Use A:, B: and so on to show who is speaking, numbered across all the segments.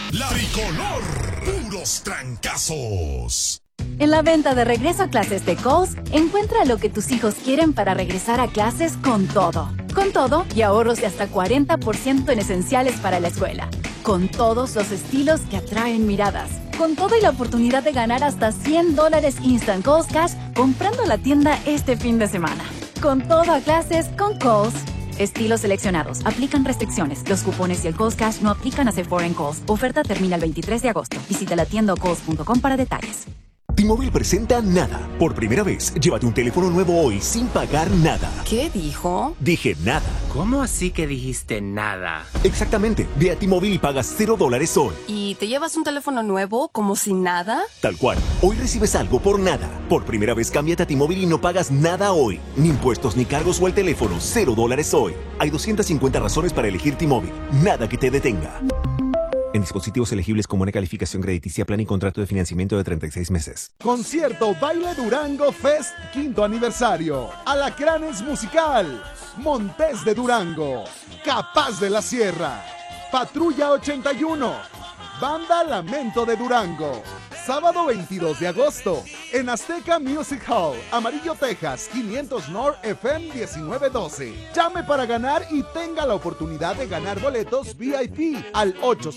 A: La Tricolor, puros trancazos.
B: En la venta de regreso a clases de Kohl's, encuentra lo que tus hijos quieren para regresar a clases con todo. Con todo y ahorros de hasta 40% en esenciales para la escuela. Con todos los estilos que atraen miradas. Con todo y la oportunidad de ganar hasta $100 Instant Kohl's Cash comprando la tienda este fin de semana. Con todo a clases con Kohl's. Estilos seleccionados. Aplican restricciones. Los cupones y el Kohl's Cash no aplican a Sephora en Kohl's. Oferta termina el 23 de agosto. Visita la tienda o kohls.com para detalles.
C: T-Mobile presenta Nada. Por primera vez, llévate un teléfono nuevo hoy sin pagar nada.
D: ¿Qué dijo?
C: Dije nada.
E: ¿Cómo así que dijiste nada?
C: Exactamente. Ve a T-Mobile y pagas $0 hoy.
D: ¿Y te llevas un teléfono nuevo como si nada?
C: Tal cual. Hoy recibes algo por nada. Por primera vez, cámbiate a T-Mobile y no pagas nada hoy. Ni impuestos ni cargos o el teléfono. $0 hoy. Hay 250 razones para elegir T-Mobile. Nada que te detenga. En dispositivos elegibles con buena calificación crediticia, plan y contrato de financiamiento de 36 meses.
F: Concierto Baile Durango Fest 5º aniversario. Alacranes Musical. Montes de Durango. Capaz de la Sierra. Patrulla 81. Banda Lamento de Durango. Sábado 22 de agosto. En Azteca Music Hall, Amarillo, Texas, 500 North FM 1912. Llame para ganar y tenga la oportunidad de ganar boletos VIP al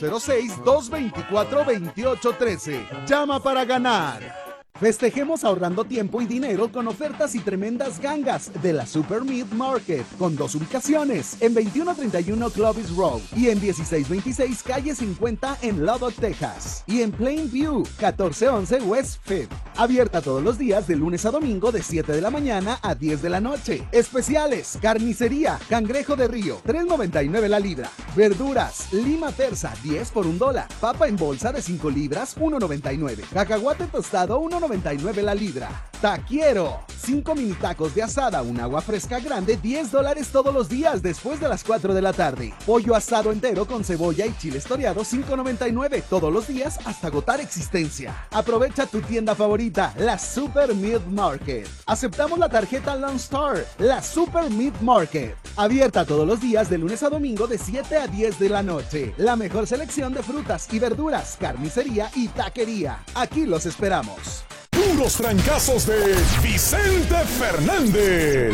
F: 806-224-2813. Llama para ganar. Festejemos ahorrando tiempo y dinero con ofertas y tremendas gangas de la Super Meat Market, con 2 ubicaciones, en 2131 Clovis Road y en 1626 Calle 50 en Lubbock, Texas, y en Plainview, 1411 West Fifth. Abierta todos los días de lunes a domingo de 7 de la mañana a 10 de la noche. Especiales: carnicería, cangrejo de río, $3.99 la libra. Verduras, lima tersa, 10 por $1. Papa en bolsa de 5 libras, $1.99. Cacahuate tostado, $1.99 la libra. Taquiero, 5 mini tacos de asada, un agua fresca grande, $10 todos los días después de las 4 de la tarde. Pollo asado entero con cebolla y chiles toreados, $5.99 todos los días hasta agotar existencia. Aprovecha tu tienda favorita, la Super Meat Market. Aceptamos la tarjeta Lone Star, la Super Meat Market. Abierta todos los días de lunes a domingo de 7 a 10 de la noche. La mejor selección de frutas y verduras, carnicería y taquería. Aquí los esperamos.
A: Puros trancazos de Vicente Fernández.